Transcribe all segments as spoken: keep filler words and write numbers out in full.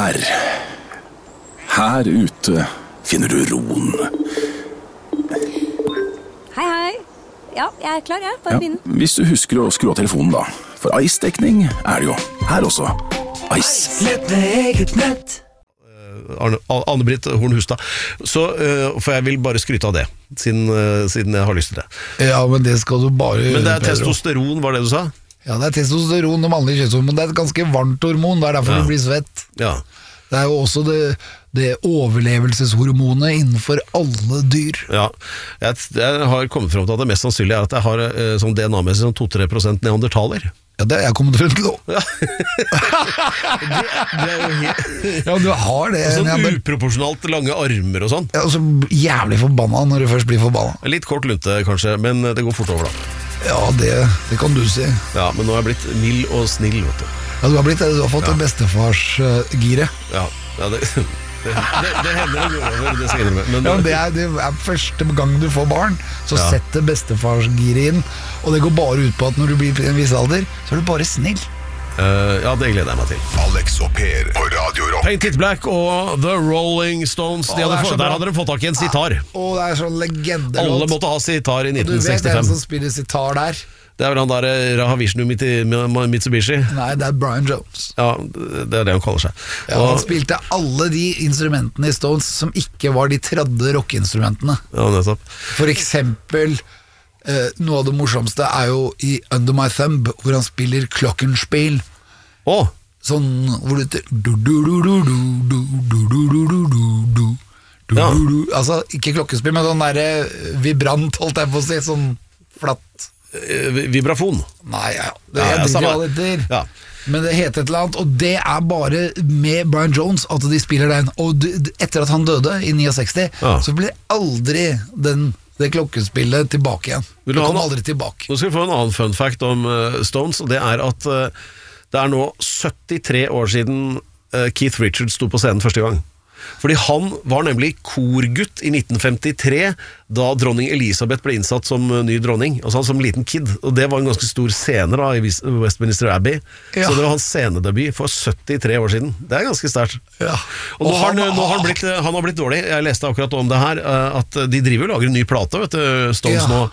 Her, her ute finner du roen. Hei, hei. Ja, jeg er klar, jeg. Bare begynn. Ja, hvis du husker å skru av telefonen da. For Ice-dekning er det jo her også. Ice. Nett med eget nett. Arne, Anne-Britt Horn Hustad. Så, uh, for jeg vil bare skryte av det, siden, uh, siden jeg har lyst til det. Ja, men det skal du bare gjøre. Men det er testosteron, var det du sa? Ja, det er testosteron, det mannlige kjønnshormon. Det er et ganske varmt hormon, det er derfor ja. du blir svett. Ja. Det er jo også det, det overlevelseshormonet innenfor alle dyr. Ja, jeg, jeg har kommet frem til at det mest sannsynlige er at jeg har uh, sånn D N A-messig sånn to til tre prosent neandertaler. Ja, det er jeg kommet frem til nå. Ja. det, det er jo helt... Ja, du har det. Og sånn neander... uproporsjonalt lange armer og sånn. Ja, og så jævlig forbanna når du først blir forbanna. Litt kort lunte kanskje, men det går fort over da. Ja, det, det kan du si. Ja, men nå har jeg blitt mild og snill, vet du. Ja, du har, blitt, du har fått ja. det bestefars-giret. Uh, ja, ja det, det, det, det hender det går over, det skal jeg innrømme. Men, ja, det, er, det er første gang du får barn, så ja. setter bestefars-giret inn. Og det går bare ut på at når du blir en viss alder, så er du bare snill. Uh, ja, det gleder jeg meg til. Alex og Per på Radio Rock. Paint It Black og The Rolling Stones. De hadde fått, der hadde de fått tak i en sitar. Å, det er sånn legende. Alle måtte ha sitar i nitten sekstifem. Og du vet hvem som spiller sitar der? Det er vel han der Raha Vishnu Mitsubishi. Nei, det er Brian Jones. Ja, det er det han kaller seg. Ja, og han spilte alle de instrumentene i Stones som ikke var de tredje rockeinstrumentene. Ja, nettopp. For eksempel eh, noe av det morsomste er jo i Under My Thumb, hvor han spiller klokkenspiel. Åh! Sånn hvor det ja. Altså, ikke klokkespill, men sånn der vibrant, holdt jeg på å si. Sånn flatt vibrafon. Nei, ja, det ja, er ja, det heter. Ja. Men det heter et eller annet, og det er bare med Brian Jones at de spiller den. Og etter at han døde i sekstini, ja. så blir aldri den, det klokkespillet tilbake igjen. Det kommer aldri tilbake. Nå skal vi få en annen fun fact om uh, Stones, og det er at uh, det er nå syttitre år siden uh, Keith Richards sto på scenen første gang. Fordi han var nemlig korgutt i nitten femtitre, da dronning Elisabeth ble innsatt som ny dronning, altså han som liten kid, og det var en ganske stor scene da, i Westminster Abbey, ja. så det var hans scenedebut for syttitre år siden. Det er ganske sterkt. Ja. Og, og nå, har han, nå har han, blitt, han har blitt dårlig. Jeg leste akkurat om det her, at de driver og lager en ny plate, vet du, Stones ja. nå,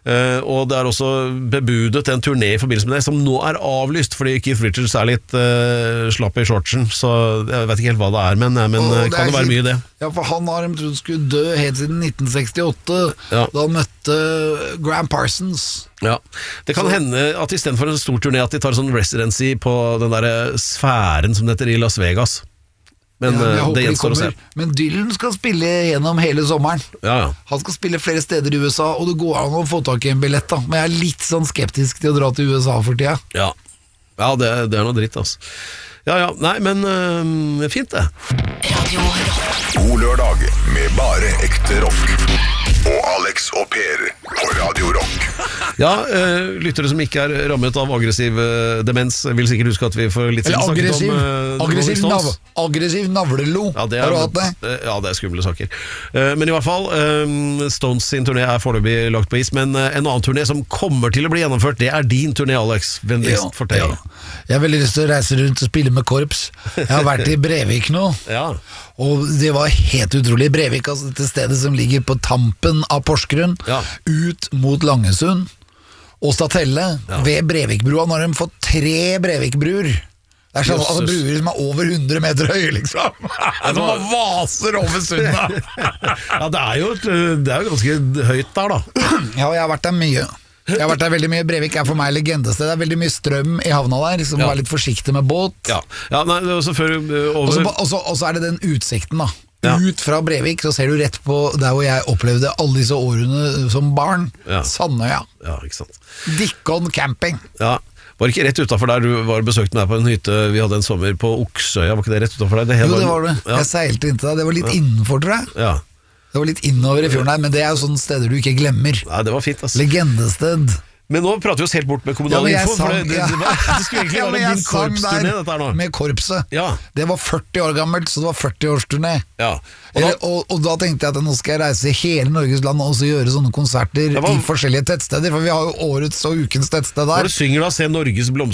og det er også bebudet en turné i forbindelse med det, som nå er avlyst, fordi Keith Richards er litt uh, slapp i shortsen, så jeg vet ikke helt hva det er, men, men det kan det være mye det. Ja, for han har de trodd skulle dø helt siden nitten sekstiåtte, ja. da han møtte Graham Parsons. Ja, det kan så. hende at i stedet for en stor turné at de tar sånn residency på den der sfæren som det heter i Las Vegas. Men ja, det gjenstår å se. Men Dylan skal spille gjennom hele sommeren. Ja, ja. Han skal spille flere steder i U S A, og det går an å få tak i en billett da. Men jeg er litt sånn skeptisk til å dra til U S A for tida. Ja, ja det, det er noe dritt altså. Ja, ja, nei, men øh, fint det. Radio Rock. God lørdag med bare ekte rock. Og Alex og Per på Radio Rock. Ja, øh, lyttere som ikke er rammet av aggressiv øh, demens vil sikkert huske at vi får litt siden aggressiv, snakket om øh, aggressiv, nav, aggressiv navlelo. Ja, det er, har du hatt det? Øh, ja, det er skumle saker. Uh, men i hvert fall, uh, Stones sin turné er foreløpig lagt på is, men uh, en annen turné som kommer til å bli gjennomført, det er din turné, Alex. Vennligst, ja, fortell. Ja. Jeg har veldig lyst til å reise rundt og spille med korps. Jeg har vært i Brevik nå. Ja. Og det var helt utrolig. Brevik, altså dette stedet som ligger på tampen av Porsgrunn, ja. ut mot Langesund og Statelle. Ja. Ved Brevikbrua, når de får tre Brevikbruer. Det er sånn, altså, bruer som er over hundre meter høye, liksom. Som bare vaser over sundet. Ja, det er jo det er jo ganske høyt der, da. Ja, jeg har vært der mye. Jeg har vært der veldig mye. Brevik er for meg legendested. Det er veldig mye strøm i havna der, så må ja. være litt forsiktig med båt. Ja, ja nei, det er også før uh, over... Og så er det den utsikten da. Ja. Ut fra Brevik så ser du rett på der hvor jeg opplevde alle disse årene som barn. Ja. Sandøya. Ja, ikke sant. Dikkon camping. Ja. Var det ikke rett utenfor der du var besøkt med deg på en hytte vi hadde en sommer på Oksøya? Var ikke det rett utenfor der? Det jo, var... det var det. Ja. Jeg seilte inn til deg. Det var litt ja. innenfor, tror jeg. Ja. Det var litt innover i fjorden her, men det er jo sånne steder du ikke glemmer. Nei, det var fint, altså. Legendested. Men nå prater vi oss helt bort med kommunal ja, info, sang, for det, det, det, var, det skulle egentlig ja, være din korpsturné dette her nå. Med korpset. Ja. Det var førti år gammelt, så det var førti-årsturné. Ja. Og, da, og, og da tenkte jeg at nå skal jeg reise i hele Norges land og også gjøre sånne konserter var, i forskjellige tettsteder, for vi har jo årets og ukens tettsted der. Når du synger da, Se Norges blomster